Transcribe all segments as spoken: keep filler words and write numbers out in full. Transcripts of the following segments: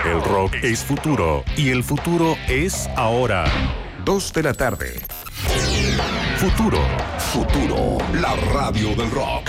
El rock es futuro y el futuro es ahora. Dos de la tarde. Futuro. Futuro, la radio del rock.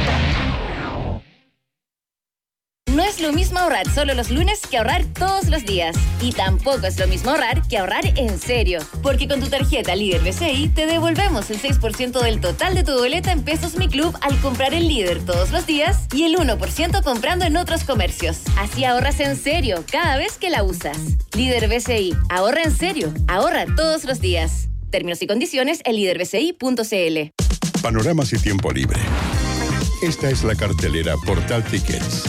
No es lo mismo ahorrar solo los lunes que ahorrar todos los días. Y tampoco es lo mismo ahorrar que ahorrar en serio. Porque con tu tarjeta Líder B C I te devolvemos el seis por ciento del total de tu boleta en Pesos Mi Club al comprar en Líder todos los días y el uno por ciento comprando en otros comercios. Así ahorras en serio cada vez que la usas. Líder B C I. Ahorra en serio. Ahorra todos los días. Términos y condiciones en líder b c i punto c l. Panoramas y tiempo libre. Esta es la cartelera Portal Tickets.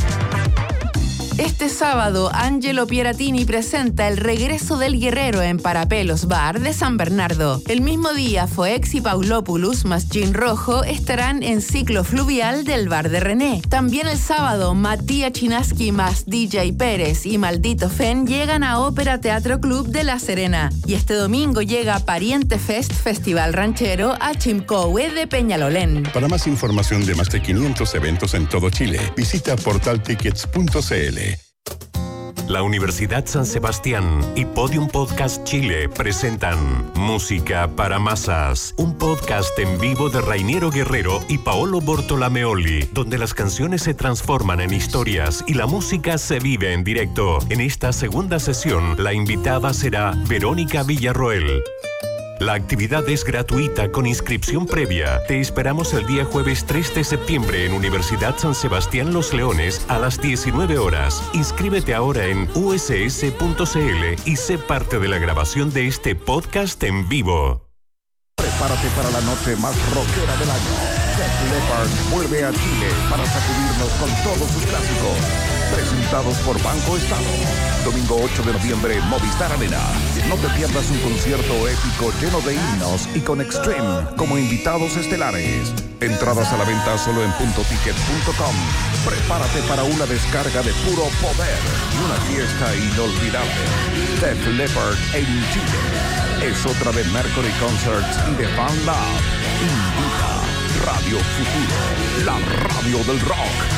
Este sábado, Angelo Pieratini presenta El regreso del guerrero en Parapelos Bar de San Bernardo. El mismo día, Foex y Paulopoulos más Gin Rojo estarán en Ciclo Fluvial del Bar de René. También el sábado, Matías Chinaski más D J Pérez y Maldito Fen llegan a Ópera Teatro Club de La Serena. Y este domingo llega Pariente Fest Festival Ranchero a Chimcohue de Peñalolén. Para más información de más de quinientos eventos en todo Chile, visita portal tickets punto c l. La Universidad San Sebastián y Podium Podcast Chile presentan Música para Masas, un podcast en vivo de Rainiero Guerrero y Paolo Bortolameoli, donde las canciones se transforman en historias y la música se vive en directo. En esta segunda sesión, la invitada será Verónica Villarroel. La actividad es gratuita con inscripción previa. Te esperamos el día jueves tres de septiembre en Universidad San Sebastián Los Leones a las diecinueve horas. Inscríbete ahora en u s s punto c l y sé parte de la grabación de este podcast en vivo. Prepárate para la noche más rockera del año. Def Leppard vuelve a Chile para sacudirnos con todos sus clásicos. Presentados por Banco Estado. Domingo ocho de noviembre, Movistar Arena. No te pierdas un concierto épico lleno de himnos y con Extreme como invitados estelares. Entradas a la venta solo en punto ticket punto com. Prepárate para una descarga de puro poder y una fiesta inolvidable. Def Leppard en Chile. Es otra de Mercury Concerts y de Fan Lab. Invita Radio Futuro, la radio del rock.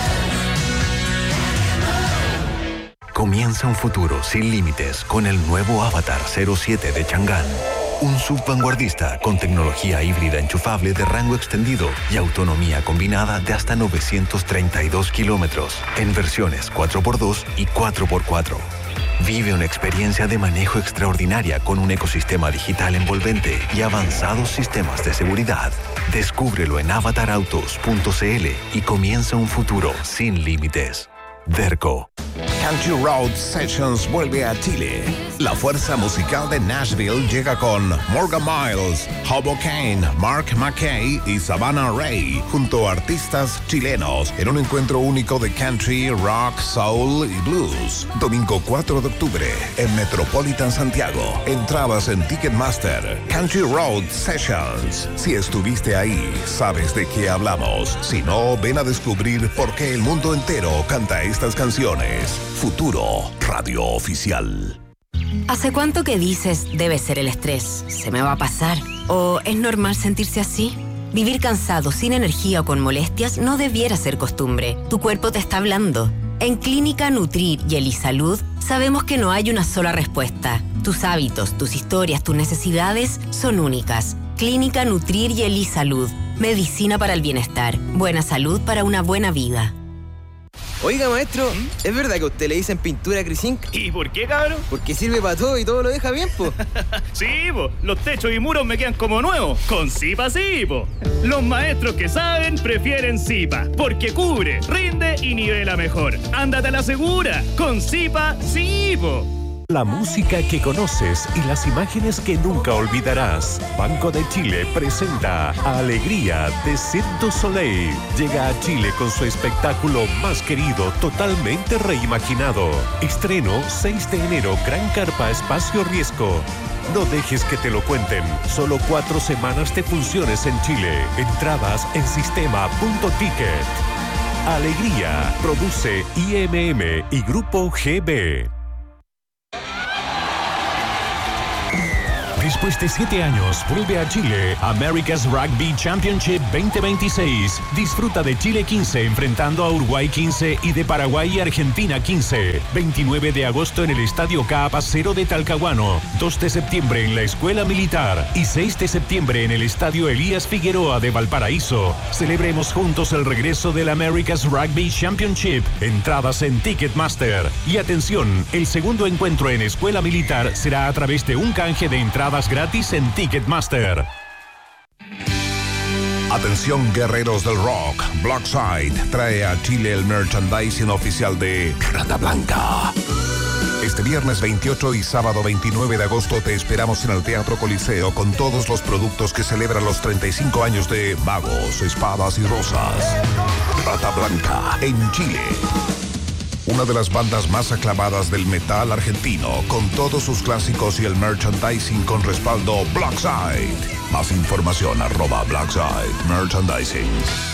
Comienza un futuro sin límites con el nuevo Avatar cero siete de Chang'an. Un sub vanguardista con tecnología híbrida enchufable de rango extendido y autonomía combinada de hasta novecientos treinta y dos kilómetros en versiones cuatro por dos y cuatro por cuatro. Vive una experiencia de manejo extraordinaria con un ecosistema digital envolvente y avanzados sistemas de seguridad. Descúbrelo en avatar autos punto c l y comienza un futuro sin límites. Derco. Country Road Sessions vuelve a Chile. La fuerza musical de Nashville llega con Morgan Miles, Hobo Kane, Mark McKay y Savannah Ray, junto a artistas chilenos, en un encuentro único de country, rock, soul y blues. Domingo cuatro de octubre, en Metropolitan Santiago. Entradas en Ticketmaster. Country Road Sessions. Si estuviste ahí, sabes de qué hablamos. Si no, ven a descubrir por qué el mundo entero canta estas canciones. Futuro, radio oficial. ¿Hace cuánto que dices debe ser el estrés? ¿Se me va a pasar? ¿O es normal sentirse así? Vivir cansado, sin energía o con molestias no debiera ser costumbre. Tu cuerpo te está hablando. En Clínica Nutrir y Elisalud sabemos que no hay una sola respuesta. Tus hábitos, tus historias, tus necesidades son únicas. Clínica Nutrir y Elisalud. Medicina para el bienestar. Buena salud para una buena vida. Oiga, maestro, ¿es verdad que a usted le dicen pintura Crisink? ¿Y por qué, cabrón? Porque sirve para todo y todo lo deja bien, po. Sí, po. Los techos y muros me quedan como nuevos. Con Zipa sí, po. Los maestros que saben prefieren Zipa. Porque cubre, rinde y nivela mejor. Ándate a la segura. Con Zipa sí, po. La música que conoces y las imágenes que nunca olvidarás. Banco de Chile presenta Alegría de Cirque du Soleil. Llega a Chile con su espectáculo más querido, totalmente reimaginado. Estreno seis de enero, Gran Carpa Espacio Riesgo. No dejes que te lo cuenten. Solo cuatro semanas de funciones en Chile. Entradas en sistema punto ticket. Alegría. Produce I M M y Grupo G B. Después de siete años, vuelve a Chile America's Rugby Championship veinte veintiséis. Disfruta de Chile quince enfrentando a Uruguay quince y de Paraguay y Argentina quince. veintinueve de agosto en el Estadio Caapacero de Talcahuano. dos de septiembre en la Escuela Militar y seis de septiembre en el Estadio Elías Figueroa de Valparaíso. Celebremos juntos el regreso del America's Rugby Championship. Entradas en Ticketmaster. Y atención, el segundo encuentro en Escuela Militar será a través de un canje de entradas gratis en Ticketmaster. Atención guerreros del rock, Blackside trae a Chile el merchandising oficial de Rata Blanca. Este viernes veintiocho y sábado veintinueve de agosto te esperamos en el Teatro Coliseo con todos los productos que celebran los treinta y cinco años de Magos, Espadas y Rosas. Rata Blanca en Chile. Una de las bandas más aclamadas del metal argentino, con todos sus clásicos y el merchandising con respaldo Blackside. Más información arroba Blackside Merchandising.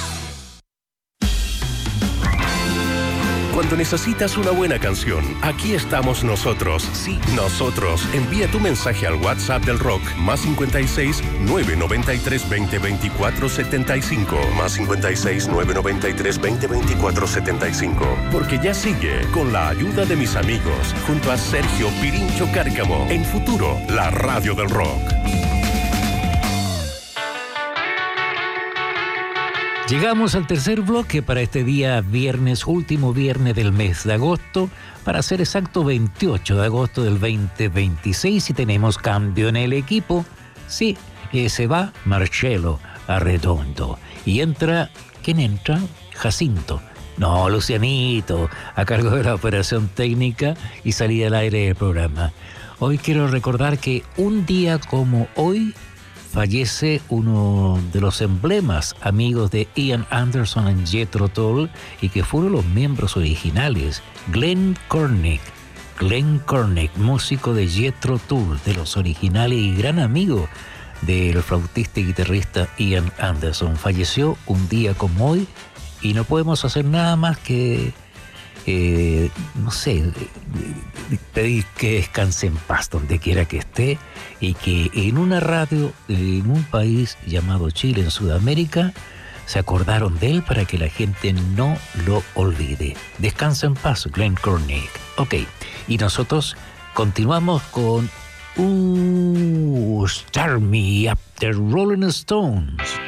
Cuando necesitas una buena canción, aquí estamos nosotros. Sí, nosotros. Envía tu mensaje al WhatsApp del rock, más cincuenta y seis, nueve noventa y tres, veinte, veinticuatro, setenta y cinco. Más cincuenta y seis, nueve noventa y tres, veinte, veinticuatro, setenta y cinco. Porque ya sigue, con la ayuda de mis amigos, junto a Sergio Pirincho Cárcamo, en Futuro, la radio del rock. Llegamos al tercer bloque para este día viernes, último viernes del mes de agosto, para ser exacto veintiocho de agosto del veinte veintiséis, y tenemos cambio en el equipo. Sí, eh, se va Marcelo Arredondo y entra, ¿quién entra? Jacinto. No, Lucianito, a cargo de la operación técnica y salida al aire del programa. Hoy quiero recordar que un día como hoy fallece uno de los emblemas amigos de Ian Anderson y Jethro Tull, y que fueron los miembros originales, Glenn Cornick. Glenn Cornick, músico de Jethro Tull, de los originales y gran amigo del flautista y guitarrista Ian Anderson. Falleció un día como hoy y no podemos hacer nada más que, eh, no sé, pedir que descanse en paz donde quiera que esté, y que en una radio en un país llamado Chile, en Sudamérica, se acordaron de él para que la gente no lo olvide. Descansa en paz, Glenn Cornick. Ok, y nosotros continuamos con uh, Start Me Up, the Rolling Stones.